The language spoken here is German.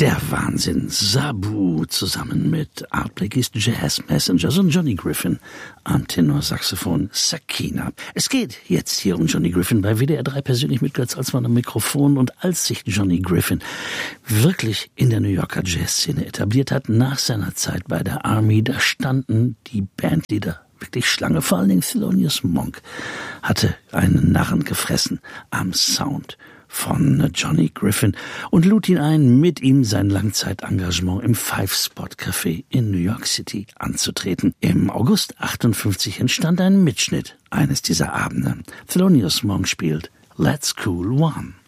Der Wahnsinn. Sabu zusammen mit Art Blakey's Jazz Messengers und Johnny Griffin am Tenorsaxophon Sakina. Es geht jetzt hier um Johnny Griffin bei WDR 3 persönlich mit Götz Alsmann am Mikrofon. Und als sich Johnny Griffin wirklich in der New Yorker Jazzszene etabliert hat, nach seiner Zeit bei der Army, da standen die Bandleader wirklich Schlange. Vor allen Dingen Thelonious Monk hatte einen Narren gefressen am Sound von Johnny Griffin und lud ihn ein, mit ihm sein Langzeitengagement im Five Spot Café in New York City anzutreten. Im August 58 entstand ein Mitschnitt eines dieser Abende. Thelonious Monk spielt Let's Cool One.